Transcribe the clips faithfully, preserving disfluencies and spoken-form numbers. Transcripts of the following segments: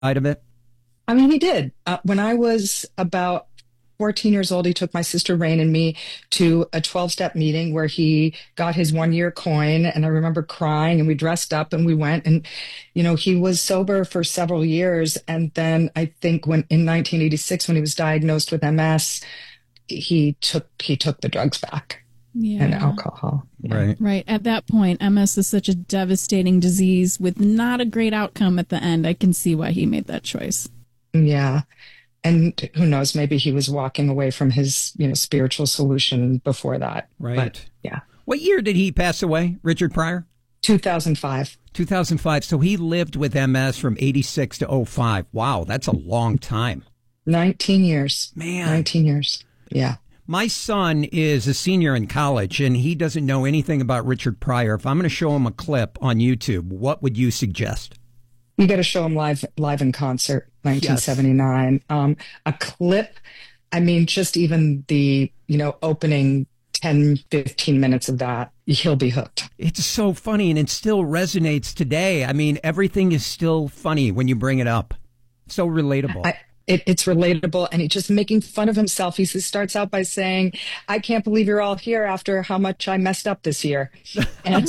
side of it? I mean, he did. Uh, when I was about fourteen years old, he took my sister Rain and me to a twelve-step meeting where he got his one-year coin. And I remember crying, and we dressed up and we went. And, you know, he was sober for several years. And then I think when in nineteen eighty-six, when he was diagnosed with M S, he took he took the drugs back yeah. and alcohol. Yeah. Right. Right. At that point, M S is such a devastating disease with not a great outcome at the end. I can see why he made that choice. Yeah. And who knows, maybe he was walking away from his, you know, spiritual solution before that. Right. But, yeah. What year did he pass away, Richard Pryor? two thousand five. two thousand five. So he lived with M S from eighty-six to oh five. Wow, that's a long time. nineteen years. Man. nineteen years. Yeah. My son is a senior in college, and he doesn't know anything about Richard Pryor. If I'm going to show him a clip on YouTube, what would you suggest? You got to show him live, live in concert, nineteen seventy-nine. Yes. Um, a clip. I mean, just even the, you know, opening ten, fifteen minutes of that, he'll be hooked. It's so funny, and it still resonates today. I mean, everything is still funny when you bring it up. So relatable. I, it, it's relatable, and he's just making fun of himself. He starts out by saying, I can't believe you're all here after how much I messed up this year. And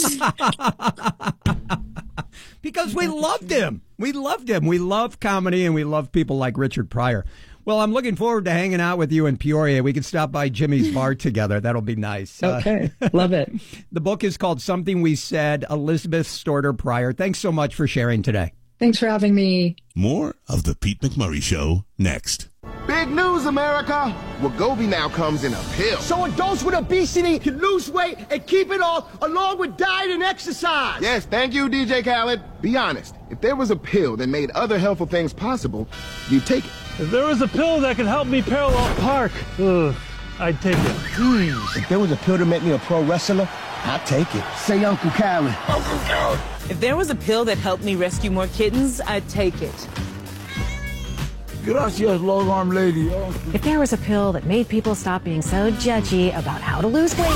because we loved him. We loved him. We love comedy, and we love people like Richard Pryor. Well, I'm looking forward to hanging out with you in Peoria. We can stop by Jimmy's Bar together. That'll be nice. Okay. Uh, love it. The book is called Something We Said, Elizabeth Storter Pryor. Thanks so much for sharing today. Thanks for having me. More of the Pete McMurray Show next. Big news, America! Wegovy now comes in a pill. So adults with obesity can lose weight and keep it off along with diet and exercise. Yes, thank you, D J Khaled. Be honest, if there was a pill that made other helpful things possible, you'd take it. If there was a pill that could help me parallel park, ugh, I'd take it. Jeez. If there was a pill to make me a pro wrestler, I'd take it. Say Uncle Khaled. Uncle Khaled. If there was a pill that helped me rescue more kittens, I'd take it. Gracias, long-arm lady. If there was a pill that made people stop being so judgy about how to lose weight.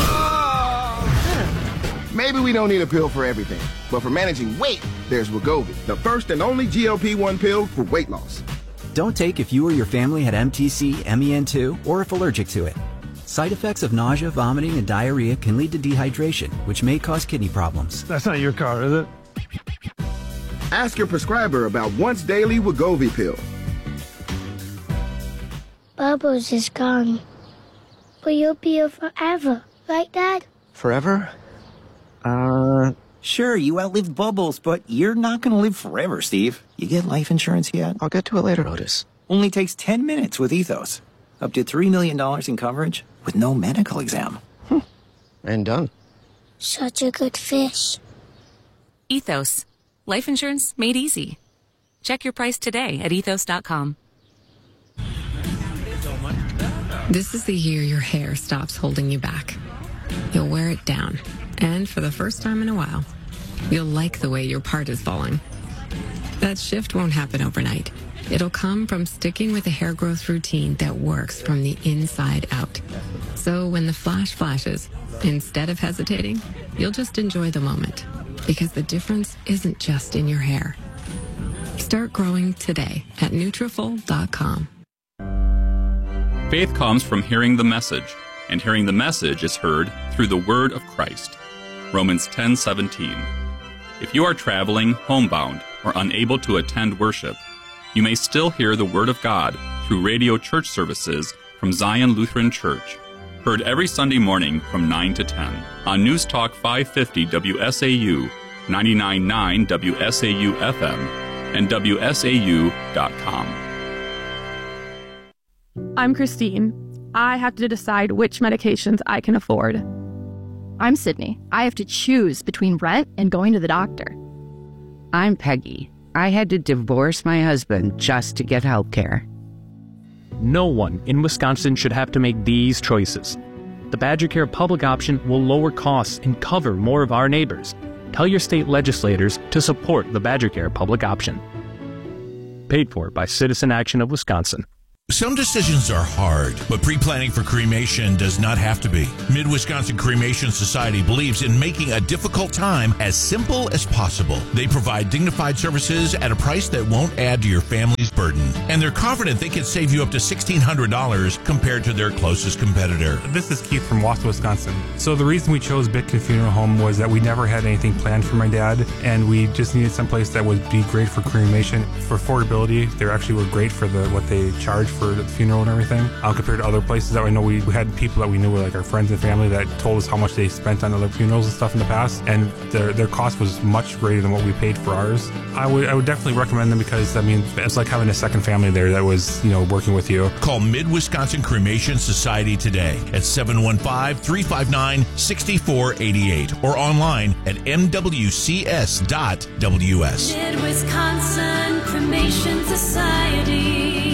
Maybe we don't need a pill for everything, but for managing weight, there's Wegovy, the first and only G L P one pill for weight loss. Don't take if you or your family had M T C, M E N two, or if allergic to it. Side effects of nausea, vomiting, and diarrhea can lead to dehydration, which may cause kidney problems. That's not your car, is it? Ask your prescriber about once daily Wegovy pill. Bubbles is gone. But you'll be here forever, right, Dad? Forever? Uh, sure, you outlived Bubbles, but you're not going to live forever, Steve. You get life insurance yet? I'll get to it later, Otis. Only takes ten minutes with Ethos. Up to three million dollars in coverage with no medical exam. Hmm. And done. Such a good fish. Ethos. Life insurance made easy. Check your price today at ethos dot com. This is the year your hair stops holding you back. You'll wear it down. And for the first time in a while, you'll like the way your part is falling. That shift won't happen overnight. It'll come from sticking with a hair growth routine that works from the inside out. So when the flash flashes, instead of hesitating, you'll just enjoy the moment. Because the difference isn't just in your hair. Start growing today at Nutrafol dot com. Faith comes from hearing the message, and hearing the message is heard through the word of Christ. Romans ten seventeen. If you are traveling, homebound, or unable to attend worship, you may still hear the word of God through radio church services from Zion Lutheran Church, heard every Sunday morning from nine to ten on News Talk five fifty W S A U, ninety-nine point nine W S A U F M, and W S A U dot com. I'm Christine. I have to decide which medications I can afford. I'm Sydney. I have to choose between rent and going to the doctor. I'm Peggy. I had to divorce my husband just to get health care. No one in Wisconsin should have to make these choices. The Badger Care public option will lower costs and cover more of our neighbors. Tell your state legislators to support the Badger Care public option. Paid for by Citizen Action of Wisconsin. Some decisions are hard, but pre-planning for cremation does not have to be. Mid-Wisconsin Cremation Society believes in making a difficult time as simple as possible. They provide dignified services at a price that won't add to your family's burden. And they're confident they can save you up to sixteen hundred dollars compared to their closest competitor. This is Keith from Wausau, Wisconsin. So the reason we chose Bitkin Funeral Home was that we never had anything planned for my dad, and we just needed someplace that would be great for cremation. For affordability, they actually were great for the what they charge for the funeral and everything, uh, compared to other places that I know. We, we had people that we knew were like our friends and family that told us how much they spent on other funerals and stuff in the past, and their their cost was much greater than what we paid for ours. I would I would definitely recommend them because, I mean, it's like having a second family there that was, you know, working with you. Call Mid-Wisconsin Cremation Society today at seven one five, three five nine, six four eight eight or online at m w c s dot w s. Mid-Wisconsin Cremation Society.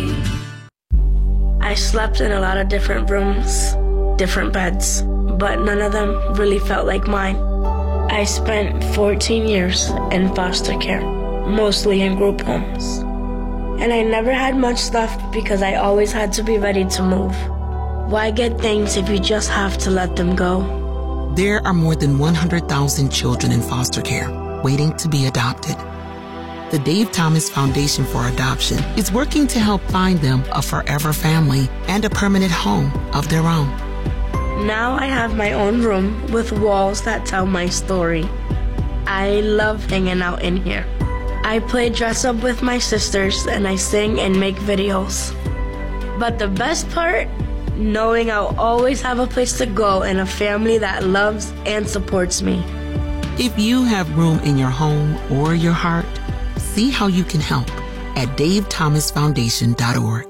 I slept in a lot of different rooms, different beds, but none of them really felt like mine. I spent fourteen years in foster care, mostly in group homes. And I never had much left because I always had to be ready to move. Why get things if you just have to let them go? There are more than one hundred thousand children in foster care waiting to be adopted. The Dave Thomas Foundation for Adoption is working to help find them a forever family and a permanent home of their own. Now I have my own room with walls that tell my story. I love hanging out in here. I play dress up with my sisters and I sing and make videos. But the best part, knowing I'll always have a place to go and a family that loves and supports me. If you have room in your home or your heart, see how you can help at dave thomas foundation dot org.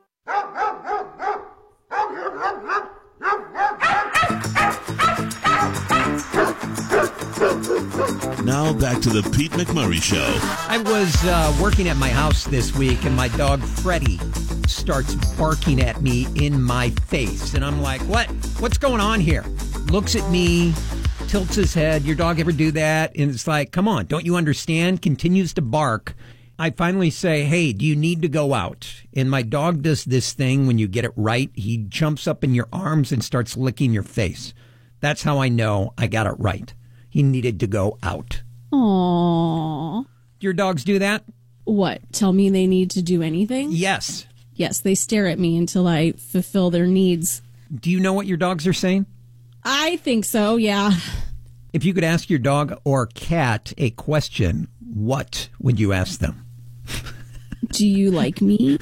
Now back to the Pete McMurray Show. I was uh, working at my house this week, and my dog Freddie starts barking at me in my face. And I'm like, what? What's going on here? Looks at me, tilts his head. Your dog ever do that? And it's like, come on, don't you understand? Continues to bark. I finally say, hey, do you need to go out? And my dog does this thing when you get it right. He jumps up in your arms and starts licking your face. That's how I know I got it right. He needed to go out. Aww. Do your dogs do that? What? Tell me they need to do anything? Yes. Yes, they stare at me until I fulfill their needs. Do you know what your dogs are saying? I think so, yeah. If you could ask your dog or cat a question, what would you ask them? Do you like me?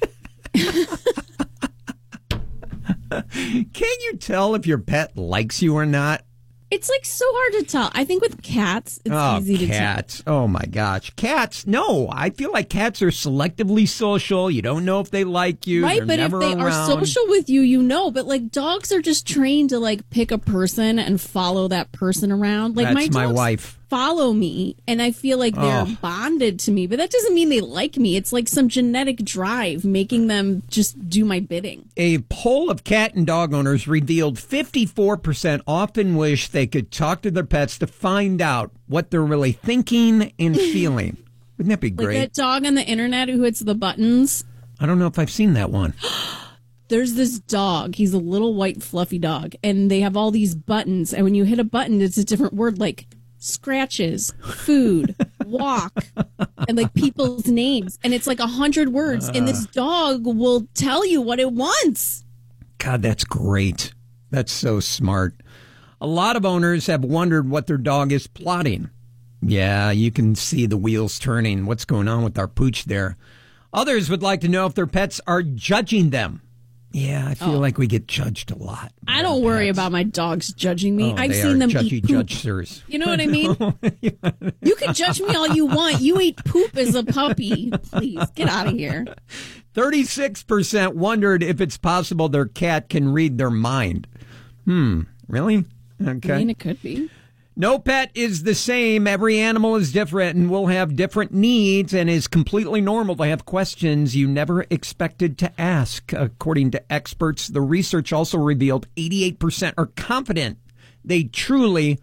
Can't you tell if your pet likes you or not? It's like so hard to tell. I think with cats, it's oh, easy to cats. tell. Oh, my gosh. Cats, no. I feel like cats are selectively social. You don't know if they like you. Right, They're but never if they around. are social with you, you know. But like dogs are just trained to like pick a person and follow that person around. Like That's my my dogs wife. follow me, and I feel like they're Oh. bonded to me. But that doesn't mean they like me. It's like some genetic drive making them just do my bidding. A poll of cat and dog owners revealed fifty-four percent often wish they could talk to their pets to find out what they're really thinking and feeling. Wouldn't that be Like great? that dog on the internet who hits the buttons. I don't know if I've seen that one. There's this dog. He's a little white fluffy dog, and they have all these buttons. And when you hit a button, it's a different word, like scratches, food, walk, and like people's names. And it's like a hundred words. And this dog will tell you what it wants. God, that's great. That's so smart. A lot of owners have wondered what their dog is plotting. Yeah, you can see the wheels turning. What's going on with our pooch there? Others would like to know if their pets are judging them. Yeah, I feel Oh. like we get judged a lot. I don't worry about my dogs judging me. Oh, I've they seen are them judgy eat poop. judgers. You know what I mean? You can judge me all you want. You ate poop as a puppy. Please, get out of here. thirty-six percent wondered if it's possible their cat can read their mind. Hmm, really? Okay. I mean, it could be. No pet is the same. Every animal is different and will have different needs, and is completely normal to have questions you never expected to ask. According to experts, the research also revealed eighty-eight percent are confident they truly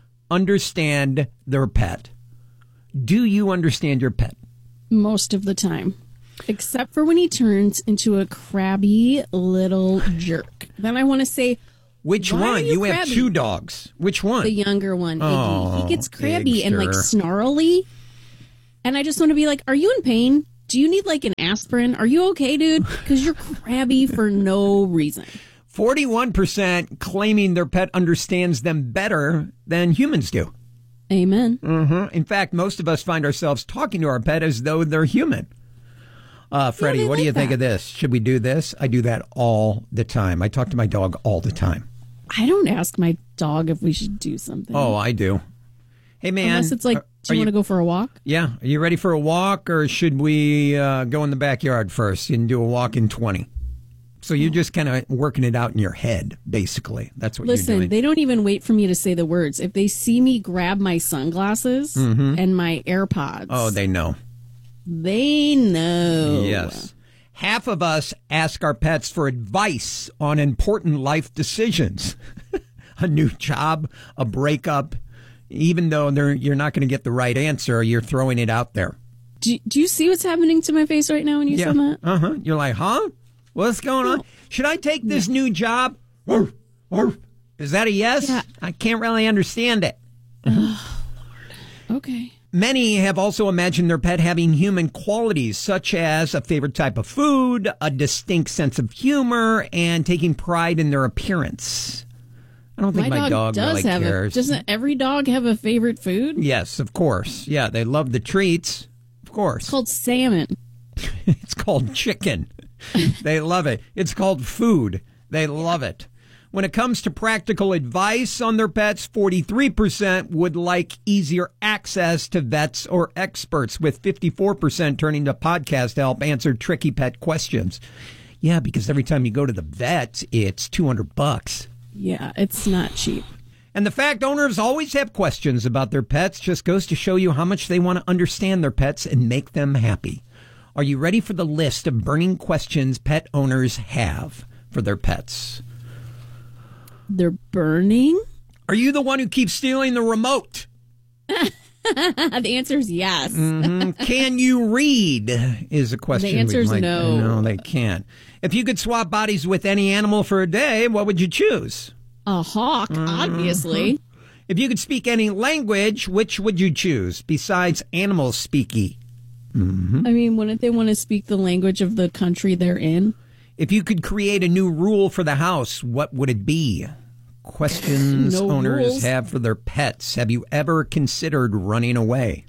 understand their pet. Do you understand your pet? Most of the time. Except for when he turns into a crabby little jerk. Then I want to say, which Why one? are You, you have crabby? two dogs. Which one? The younger one, Iggy. Oh, he gets crabby and like Igster. snarly. And I just want to be like, are you in pain? Do you need like an aspirin? Are you okay, dude? Because you're crabby for no reason. forty-one percent claiming their pet understands them better than humans do. Amen. Mm-hmm. In fact, most of us find ourselves talking to our pet as though they're human. Uh, Freddie, they what do like you think that. of this? Should we do this? I do that all the time. I talk to my dog all the time. I don't ask my dog if we should do something. Oh, I do. Hey, man. Unless it's like, are- do are you want to go for a walk? Yeah. Are you ready for a walk, or should we uh, go in the backyard first and do a walk in twenty? So you're just kind of working it out in your head, basically. That's what you're Listen, doing. they don't even wait for me to say the words. If they see me grab my sunglasses Mhm. and my AirPods, Oh, they know. they know. Yes. Half of us ask our pets for advice on important life decisions. A new job, a breakup. Even though they're, you're not going to get the right answer, you're throwing it out there. Do, do you see what's happening to my face right now when you Yeah. said that? Uh-huh. You're like, huh? What's going on? Should I take this new job? Is that a yes? Yeah. I can't really understand it. Okay. Many have also imagined their pet having human qualities, such as a favorite type of food, a distinct sense of humor, and taking pride in their appearance. I don't think my, my dog, does really have cares. a. Doesn't every dog have a favorite food? Yes, of course. Yeah, they love the treats. Of course. It's called salmon. It's called chicken. They love it. It's called food. They love it. When it comes to practical advice on their pets, forty-three percent would like easier access to vets or experts, with fifty-four percent turning to podcast help answer tricky pet questions. Yeah, because every time you go to the vet, it's two hundred bucks. Yeah, it's not cheap. And the fact owners always have questions about their pets just goes to show you how much they want to understand their pets and make them happy. Are you ready for the list of burning questions pet owners have for their pets? They're burning? Are you the one who keeps stealing the remote? The answer is yes. Mm-hmm. Can you read is a question. The answer we'd is like- no. No, they can't. If you could swap bodies with any animal for a day, what would you choose? A hawk, Mm-hmm. obviously. If you could speak any language, which would you choose besides animal speaky? Mm-hmm. I mean, wouldn't they want to speak the language of the country they're in? If you could create a new rule for the house, what would it be? Questions No owners rules. have for their pets. Have you ever considered running away?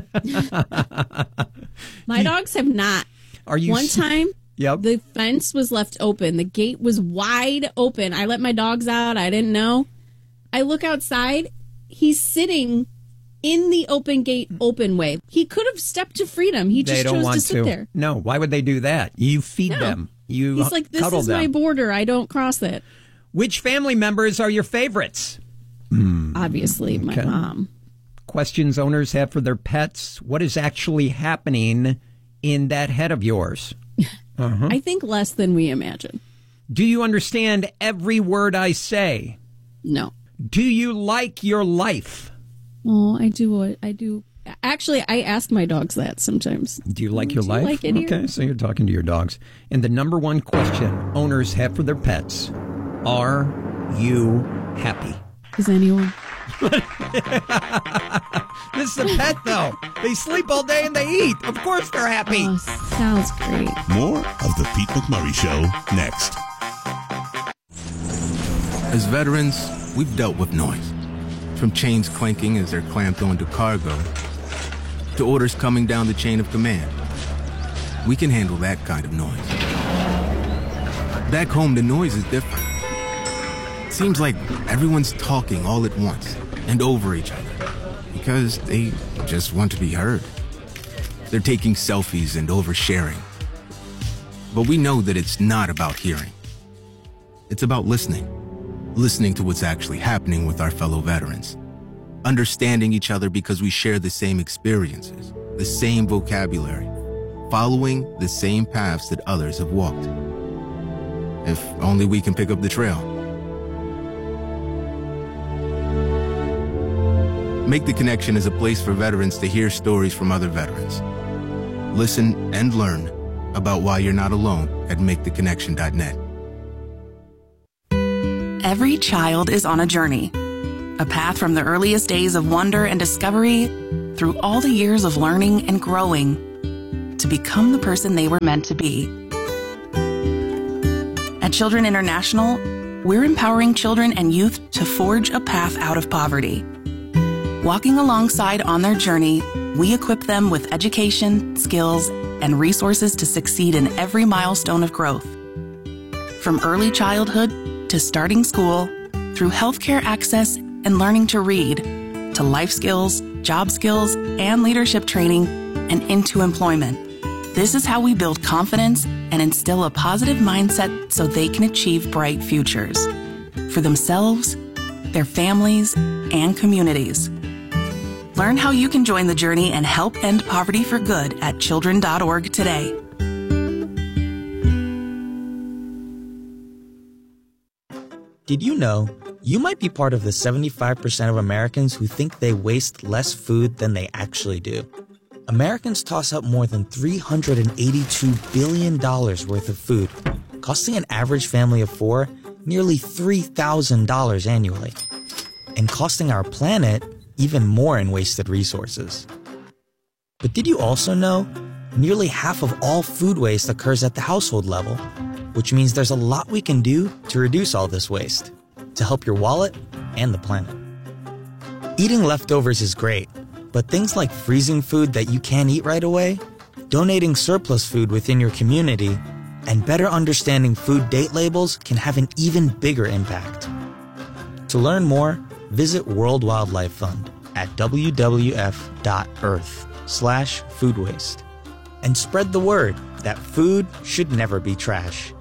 My dogs have not. Are you One s- time, Yep. the fence was left open. The gate was wide open. I let my dogs out. I didn't know. I look outside. He's sitting in the open gate, open way. He could have stepped to freedom. He they just don't chose want to sit there. No, why would they do that? You feed No. them. You He's like, this cuddle is them. my border. I don't cross it. Which family members are your favorites? Obviously, my Okay. mom. Questions owners have for their pets. What is actually happening in that head of yours? Uh-huh. I think less than we imagine. Do you understand every word I say? No. Do you like your life? Oh, I do. what I do. Actually, I ask my dogs that sometimes. Do you like your Do you life? like it here? Okay, so you're talking to your dogs. And the number one question owners have for their pets, are you happy? Is anyone? This is a pet, though. They sleep all day and they eat. Of course they're happy. Oh, sounds great. More of the Pete McMurray Show next. As veterans, we've dealt with noise. From chains clanking as they're clamped onto cargo, to orders coming down the chain of command. We can handle that kind of noise. Back home, the noise is different. It seems like everyone's talking all at once and over each other because they just want to be heard. They're taking selfies and oversharing. But we know that it's not about hearing. It's about listening. Listening to what's actually happening with our fellow veterans. Understanding each other because we share the same experiences, the same vocabulary, following the same paths that others have walked. If only we can pick up the trail. Make the Connection is a place for veterans to hear stories from other veterans. Listen and learn about why you're not alone at make the connection dot net. Every child is on a journey, a path from the earliest days of wonder and discovery through all the years of learning and growing to become the person they were meant to be. At Children International, we're empowering children and youth to forge a path out of poverty. Walking alongside on their journey, we equip them with education, skills, and resources to succeed in every milestone of growth. From early childhood to starting school, through healthcare access and learning to read, to life skills, job skills, and leadership training, and into employment. This is how we build confidence and instill a positive mindset so they can achieve bright futures for themselves, their families, and communities. Learn how you can join the journey and help end poverty for good at children dot org today. Did you know you might be part of the seventy-five percent of Americans who think they waste less food than they actually do? Americans toss out more than three hundred eighty-two billion dollars worth of food, costing an average family of four nearly three thousand dollars annually, and costing our planet even more in wasted resources. But did you also know nearly half of all food waste occurs at the household level, which means there's a lot we can do to reduce all this waste, to help your wallet and the planet. Eating leftovers is great, but things like freezing food that you can't eat right away, donating surplus food within your community, and better understanding food date labels can have an even bigger impact. To learn more, visit World Wildlife Fund at w w f dot earth slash food waste and spread the word that food should never be trash.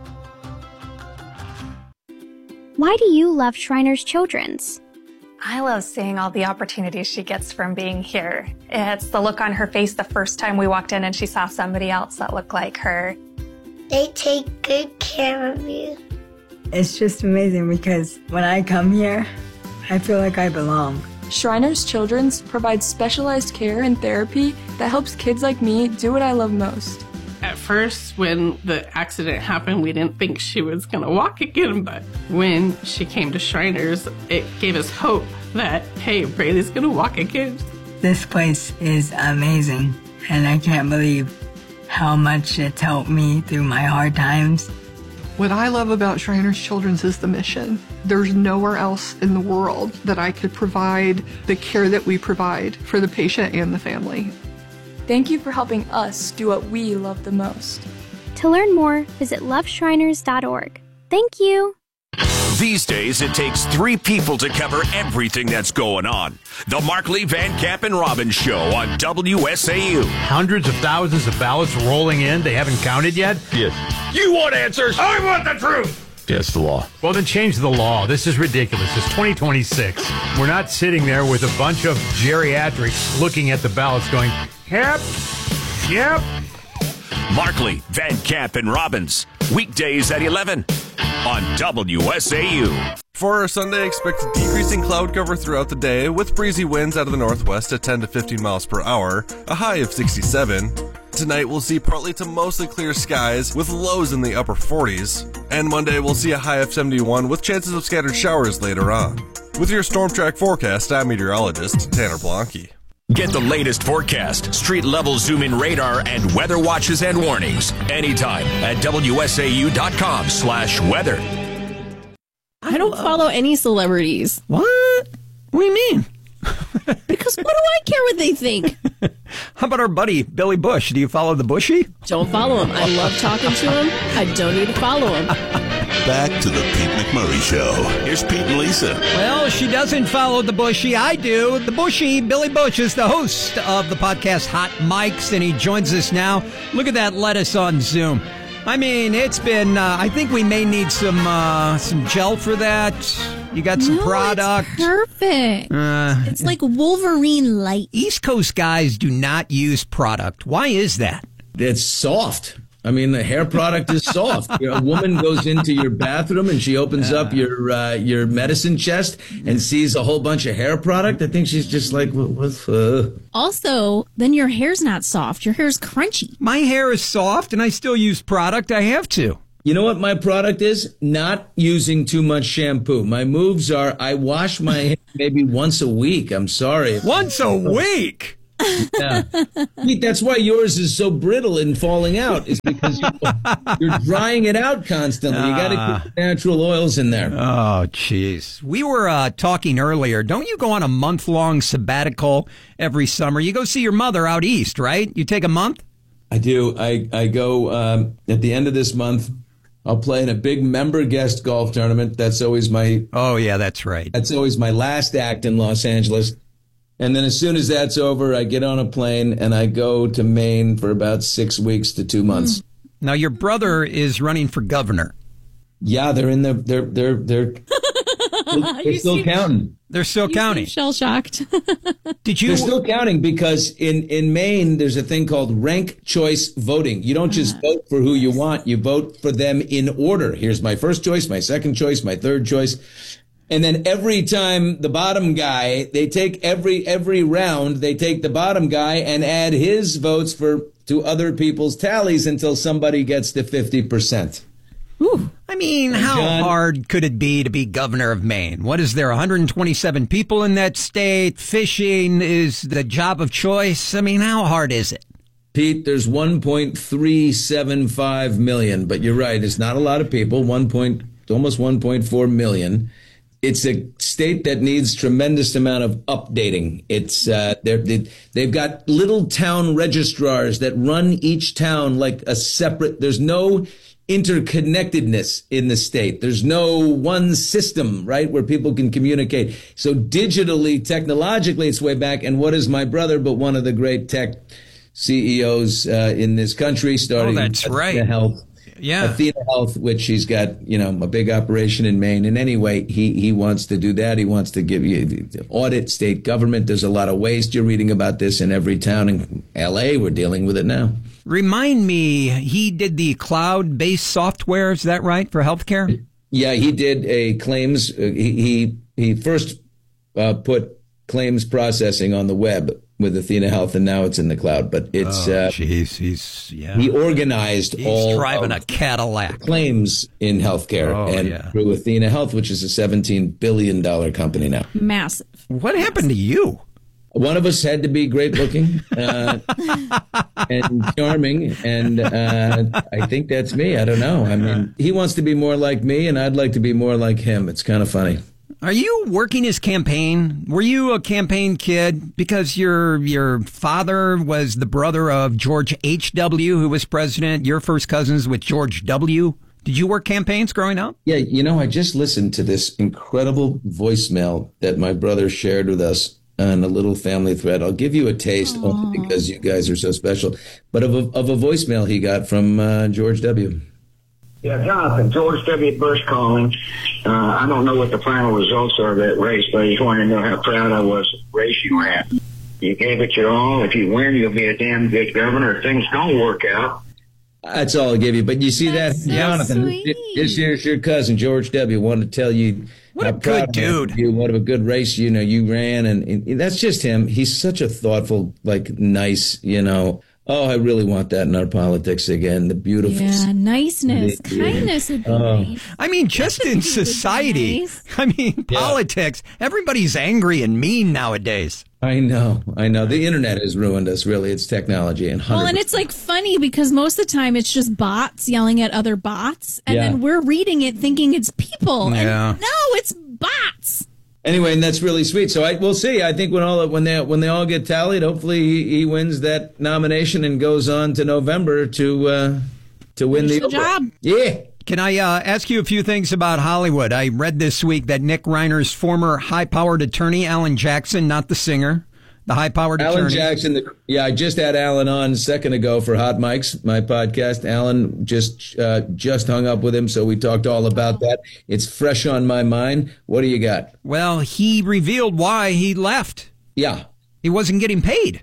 Why do you love Shriners Children's? I love seeing all the opportunities she gets from being here. It's the look on her face the first time we walked in and she saw somebody else that looked like her. They take good care of you. It's just amazing because when I come here, I feel like I belong. Shriners Children's provides specialized care and therapy that helps kids like me do what I love most. At first, when the accident happened, we didn't think she was going to walk again, but when she came to Shriners, it gave us hope that, hey, Braylee's going to walk again. This place is amazing, and I can't believe how much it's helped me through my hard times. What I love about Shriners Children's is the mission. There's nowhere else in the world that I could provide the care that we provide for the patient and the family. Thank you for helping us do what we love the most. To learn more, visit love shriners dot org. Thank you. These days, it takes three people to cover everything that's going on. The Markley, Van Camp, and Robbins Show on W S A U. Hundreds of thousands of ballots rolling in. They haven't counted yet? Yes. You want answers? I want the truth. Yes, the law. Well, then change the law. This is ridiculous. It's twenty twenty-six. We're not sitting there with a bunch of geriatrics looking at the ballots going, yep, yep. Markley, Van Camp, and Robbins. Weekdays at eleven on W S A U. For our Sunday, expect decreasing cloud cover throughout the day with breezy winds out of the northwest at ten to fifteen miles per hour, a high of sixty-seven. Tonight we'll see partly to mostly clear skies with lows in the upper forties. And Monday we'll see a high of seventy-one with chances of scattered showers later on. With your Storm Track forecast, I'm meteorologist Tanner Blanke. Get the latest forecast, street level zoom in radar, and weather watches and warnings anytime at W S A U dot com slash weather. I don't follow any celebrities. What? What do you mean? Because what do I care what they think? How about our buddy, Billy Bush? Do you follow the Bushy? Don't follow him. I love talking to him. I don't need to follow him. Back to the Pete McMurray Show. Here's Pete and Lisa. Well, she doesn't follow the Bushy. I do. The Bushy, Billy Bush, is the host of the podcast Hot Mics, and he joins us now. Look at that lettuce on Zoom. I mean, it's been, uh, I think we may need some uh, some gel for that. You got some no, product. It's perfect. Uh, it's like Wolverine Light. East Coast guys do not use product. Why is that? It's soft. I mean, the hair product is soft. You know, a woman goes into your bathroom and she opens up your uh, your medicine chest and sees a whole bunch of hair product. I think she's just like, what? what uh. Also, then your hair's not soft. Your hair's crunchy. My hair is soft, and I still use product. I have to. You know what my product is? Not using too much shampoo. My moves are I wash my hair maybe once a week. I'm sorry. Once a week? Yeah. Pete, that's why yours is so brittle and falling out, is because you're, you're drying it out constantly. You got to Ah. keep the natural oils in there. Oh, jeez. We were uh, talking earlier. Don't you go on a month-long sabbatical every summer? You go see your mother out east, right? You take a month? I do. I, I go um, at the end of this month. I'll play in a big member guest golf tournament. That's always my... Oh, yeah, that's right. That's always my last act in Los Angeles. And then as soon as that's over, I get on a plane and I go to Maine for about six weeks to two months. Now, your brother is running for governor. Yeah, they're in the... They're, they're, they're, they're still counting. They're still counting. Shell shocked. Did you? They're still counting because in, in Maine, there's a thing called rank choice voting. You don't just vote for who you want. You vote for them in order. Here's my first choice, my second choice, my third choice. And then every time the bottom guy, they take every every round, they take the bottom guy and add his votes for to other people's tallies until somebody gets to fifty percent. Ooh. I mean, how John, hard could it be to be governor of Maine? What is there, one hundred twenty-seven people in that state? Fishing is the job of choice. I mean, how hard is it? Pete, there's one point three seven five million, but you're right. It's not a lot of people. One point, almost one point four million. It's a state that needs tremendous amount of updating. It's uh, they're, they, they've got little town registrars that run each town like a separate. There's no interconnectedness in the state. There's no one system, right, where people can communicate. So digitally, technologically, it's way back. And what is my brother but one of the great tech C E Os uh, in this country, starting Oh, that's right. Athena Health. Yeah. Athena Health, which he's got, you know, a big operation in Maine. And anyway, he, he wants to do that. He wants to give you audit state government. There's a lot of waste. You're reading about this in every town in L A. We're dealing with it now. Remind me, he did the cloud-based software, is that right, for healthcare? Yeah, he did a claims. Uh, he, he he first uh, put claims processing on the web with Athena Health, and now it's in the cloud. But it's Oh, uh, jeez, he's yeah. he organized He's all driving of a Cadillac. claims in healthcare, Oh, and yeah. through Athena Health, which is a seventeen billion dollars company now. Massive. What happened to you? One of us had to be great looking uh, and charming, and uh, I think that's me. I don't know. I mean, he wants to be more like me, and I'd like to be more like him. It's kind of funny. Are you working his campaign? Were you a campaign kid? Because your your father was the brother of George H W, who was president. Your first cousins with George W. Did you work campaigns growing up? Yeah, you know, I just listened to this incredible voicemail that my brother shared with us on a little family thread. I'll give you a taste only because you guys are so special, but of a, of a voicemail he got from uh, George W. Yeah, Jonathan, George W. Bush calling. Uh, I don't know what the final results are of that race, but I just want to know how proud I was of the race you ran. You gave it your all. If you win, you'll be a damn good governor. If things don't work out, That's all I'll give you. But you see That's that, so Jonathan, sweet. this here's your cousin, George W. wanted to tell you What a how proud good I am dude. of you, what of a good race, you know, you ran. And, and that's just him. He's such a thoughtful, like, nice, you know, oh, I really want that in our politics again. The beautiful. Yeah, niceness, Yeah. kindness would be Oh. nice. I mean, just in society. nice. I mean, politics. Everybody's angry and mean nowadays. I know, I know. The internet has ruined us, really. It's technology. And Well, and it's like funny because most of the time it's just bots yelling at other bots, and Yeah. then we're reading it thinking it's people. Yeah. And no, it's bots. Anyway, and that's really sweet. So I, we'll see. I think when all when they when they all get tallied, hopefully he, he wins that nomination and goes on to November to uh, to win Finish the, the job. Yeah. Can I uh, ask you a few things about Hollywood? I read this week that Nick Reiner's former high-powered attorney, Alan Jackson, not the singer, the high-powered Alan attorney. Jackson. The, yeah, I just had Alan on a second ago for Hot Mics, my podcast. Alan just uh, just hung up with him, so we talked all about that. It's fresh on my mind. What do you got? Well, he revealed why he left. Yeah. He wasn't getting paid.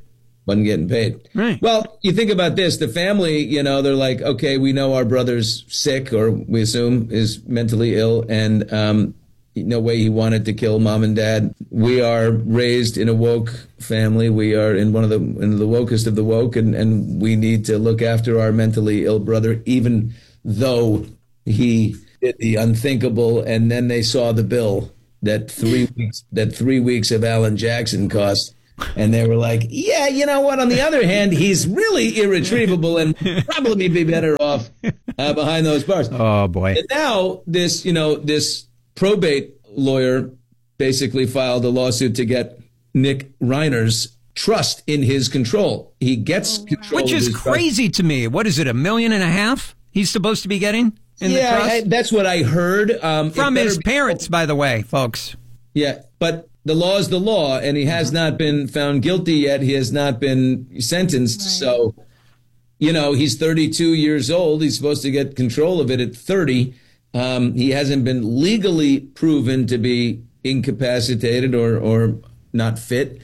wasn't getting paid. Right. Well, you think about this, the family, you know, they're like, okay, we know our brother's sick, or we assume is mentally ill, and um, no way he wanted to kill mom and dad. We are raised in a woke family. We are in one of the in the wokest of the woke, and, and we need to look after our mentally ill brother, even though he did the unthinkable. And then they saw the bill that three weeks that three weeks of Alan Jackson cost. And they were like, yeah, you know what? On the other hand, he's really irretrievable and probably be better off uh, behind those bars. Oh, boy. And now this, you know, this probate lawyer basically filed a lawsuit to get Nick Reiner's trust in his control. He gets control. Which of is his crazy trust. to me. What is it, a million and a half he's supposed to be getting in yeah, the trust? I, that's what I heard. Um, From his parents, by the way, folks. Yeah, but the law is the law, and he has not been found guilty yet. He has not been sentenced. Right. So, you know, he's thirty-two years old. He's supposed to get control of it at thirty. Um, he hasn't been legally proven to be incapacitated or, or not fit.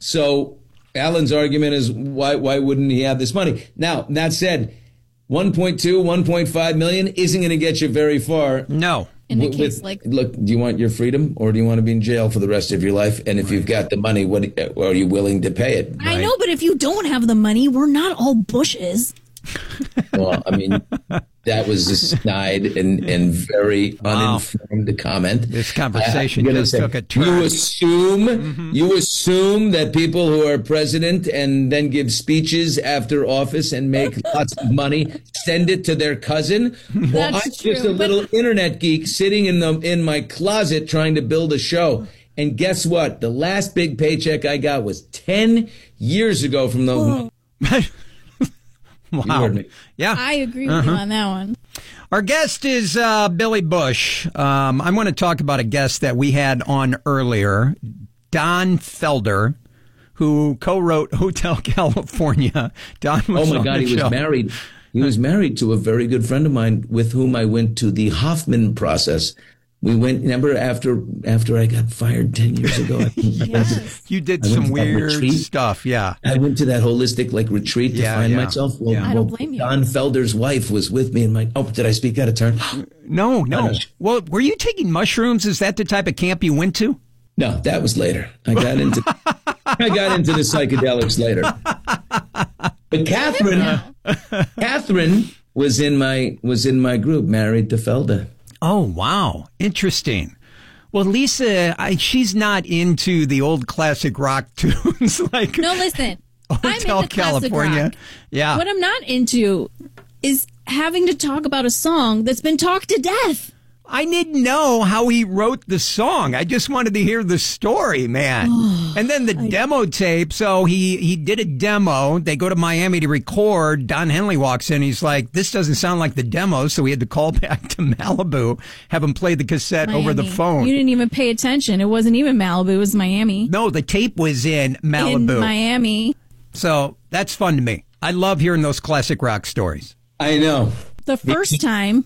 So Alan's argument is, why why wouldn't he have this money? Now, that said, one point two, one point five million isn't going to get you very far. No. In a With- case like Look, do you want your freedom, or do you want to be in jail for the rest of your life? And if you've got the money, what are you willing to pay it? I know, but if you don't have the money, we're not all Bushes. Well, I mean, that was a snide and, and very Wow. uninformed comment. This conversation I'm gonna just say, took a turn. You assume, you assume that people who are president and then give speeches after office and make lots of money send it to their cousin. Well, That's I'm just true, a little internet geek sitting in the in my closet trying to build a show. And guess what? The last big paycheck I got was ten years ago from the. Wow. Yeah. I agree with Uh-huh. you on that one. Our guest is uh, Billy Bush. Um, I want to talk about a guest that we had on earlier, Don Felder, who co-wrote Hotel California. Don was Oh my on God, the he show. was married. He was married to a very good friend of mine with whom I went to the Hoffman process. We went, remember, after after I got fired ten years ago. I, Yes. You did I went some to that weird retreat. stuff, yeah. I went to that holistic like retreat to Yeah, find yeah. myself. Well, Yeah. I don't well, blame you. Don Felder's wife was with me, and my oh, did I speak out of turn? No, no. No. Well, were you taking mushrooms? Is that the type of camp you went to? No, that was later. I got into I got into the psychedelics later. But Catherine, Catherine was in my was in my group, married to Felder. Oh, wow. Interesting. Well, Lisa, I, she's not into the old classic rock tunes like No, listen. I'm Hotel into classic California. rock. Yeah. What I'm not into is having to talk about a song that's been talked to death. I didn't know how he wrote the song. I just wanted to hear the story, man. And then the demo tape. So he, he did a demo. They go to Miami to record. Don Henley walks in. He's like, this doesn't sound like the demo. So we had to call back to Malibu, have him play the cassette over the Miami. phone. You didn't even pay attention. It wasn't even Malibu. It was Miami. No, the tape was in Malibu. In Miami. So that's fun to me. I love hearing those classic rock stories. I know. The first time.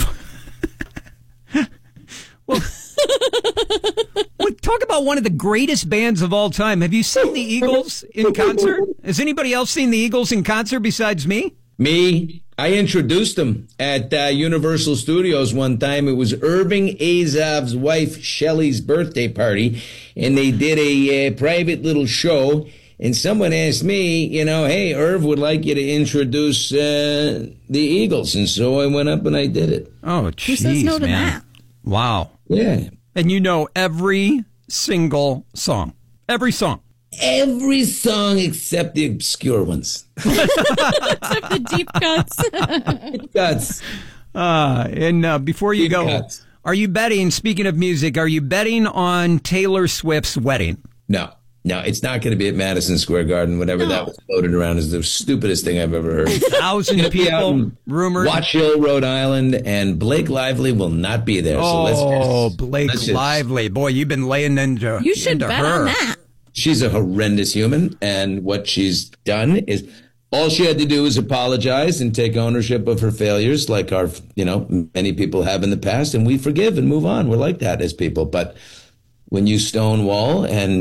Well, well, talk about one of the greatest bands of all time. Have you seen the Eagles in concert? Has anybody else seen the Eagles in concert besides me? Me, I introduced them at uh, Universal Studios one time. It was Irving Azov's wife Shelley's birthday party, and they did a uh, private little show. And someone asked me, you know, hey, Irv would like you to introduce uh, the Eagles, and so I went up and I did it. Oh, Who says no jeez, to man! that? Wow. Yeah, And you know every single song, every song. every song except the obscure ones. Except the deep cuts. Guts. Uh, and uh, before you Deep go, cuts. are you betting? Speaking of music, are you betting on Taylor Swift's wedding? No. No, it's not going to be at Madison Square Garden. Whatever that was floated around is the stupidest thing I've ever heard. Thousand It'll be out people, in rumors. Watch Hill, Rhode Island, and Blake Lively will not be there. So let's Oh, just, Blake let's just- Lively. Boy, you've been laying into, You should into bet her. on that. She's a horrendous human, and what she's done is all she had to do is apologize and take ownership of her failures, like our, you know, many people have in the past, and we forgive and move on. We're like that as people. But when you stonewall and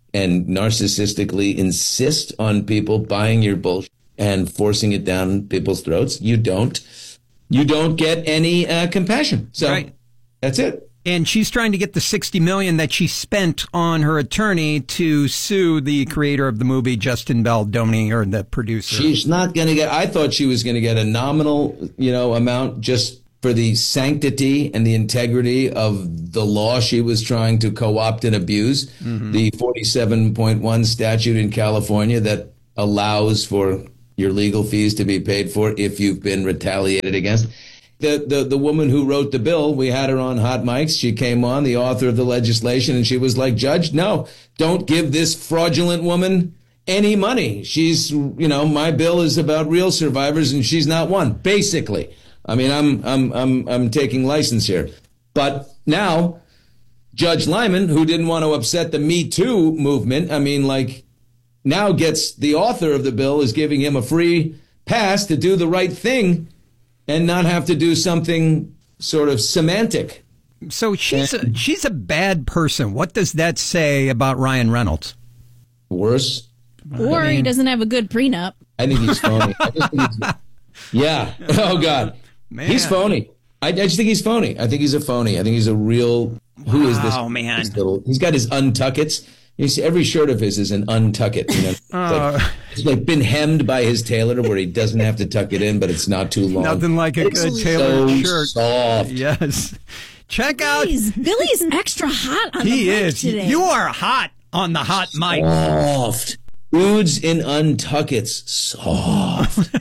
and narcissistically insist on people buying your bullshit and forcing it down people's throats, you don't, you don't get any uh, compassion. So right. That's it. And she's trying to get the sixty million dollars that she spent on her attorney to sue the creator of the movie, Justin Baldoni, or the producer. She's not going to get, I thought she was going to get a nominal, you know, amount just for the sanctity and the integrity of the law she was trying to co-opt and abuse. Mm-hmm. The forty-seven point one statute in California that allows for your legal fees to be paid for if you've been retaliated against. The, the the woman who wrote the bill, we had her on Hot Mics. She came on, the author of the legislation, and she was like, Judge, no, don't give this fraudulent woman any money. She's, you know, my bill is about real survivors, and she's not one, basically. I mean, I'm I'm I'm I'm taking license here. But now, Judge Lyman, who didn't want to upset the Me Too movement, I mean, like, now gets the author of the bill is giving him a free pass to do the right thing and not have to do something sort of semantic. So she's a, she's a bad person. What does that say about Ryan Reynolds? Worse. Or I mean, he doesn't have a good prenup. I think he's phony. I just think he's, yeah. Oh, God. Man. He's phony. I, I just think he's phony. I think he's a phony. I think he's a real... Who is this? Oh, man. This little, he's got his untuckets. You see, every shirt of his is an untucket. You know, uh, like, it's like been hemmed by his tailor where he doesn't have to tuck it in, but it's not too long. Nothing like a it's good tailored so shirt. Soft. Yes. Check out. Jeez, Billy's extra hot on he the mic is. today. You are hot on the hot mic. Soft. Dudes in untuckets. Soft.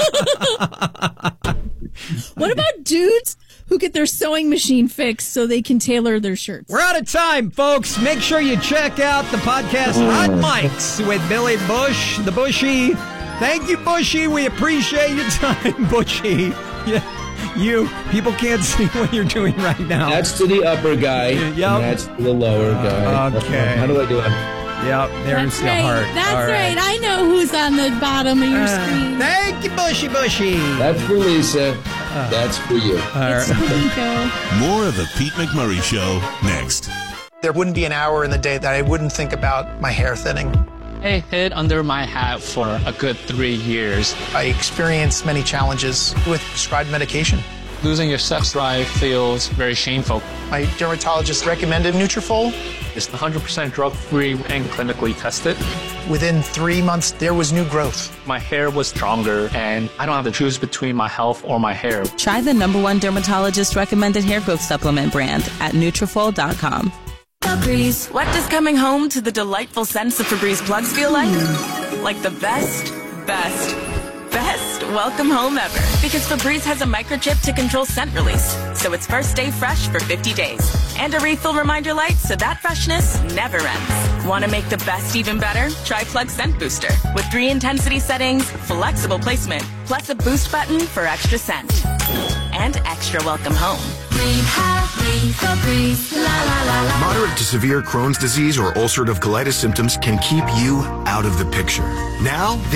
What about dudes who get their sewing machine fixed so they can tailor their shirts? We're out of time, folks. Make sure you check out the podcast Hot Mics with Billy Bush, the Bushy. Thank you, Bushy. We appreciate your time, Bushy. Yeah, you. People can't see what you're doing right now. That's to the upper guy. Yep. And that's to the lower guy. Uh, okay. How do I do it? Yep, there's That's the right. heart. That's All right. I know who's on the bottom of your Uh, screen. Thank you, Bushy Bushy. That's for Lisa. Uh, That's for you. It's Nico. More of the Pete McMurray Show next. There wouldn't be an hour in the day that I wouldn't think about my hair thinning. I hid under my hat for a good three years. I experienced many challenges with prescribed medication. Losing your sex drive feels very shameful. My dermatologist recommended Nutrafol. It's one hundred percent drug-free and clinically tested. Within three months, there was new growth. My hair was stronger, and I don't have to choose between my health or my hair. Try the number one dermatologist recommended hair growth supplement brand at Nutrafol dot com. Febreze. What does coming home to the delightful scents of Febreze plugs feel like? Like the best, best, best welcome home ever. Because Febreze has a microchip to control scent release, so it's first stay fresh for fifty days. And a refill reminder light so that freshness never ends. Want to make the best even better? Try Plug Scent Booster. With three intensity settings, flexible placement, plus a boost button for extra scent. And extra welcome home. Breathe, have, breathe, Febreze, la la la la. Moderate to severe Crohn's disease or ulcerative colitis symptoms can keep you out of the picture. Now,